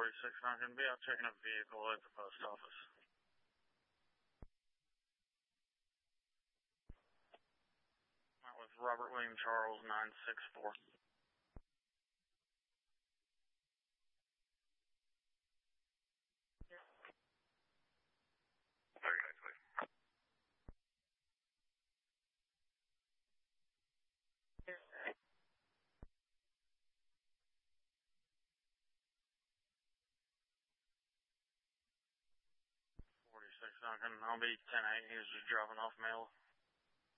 46 Duncan. Be out checking a vehicle at the post office. That was Robert William Charles 964. Very nicely. Yeah. 46 Duncan. I'll be 10-8. He was just dropping off mail.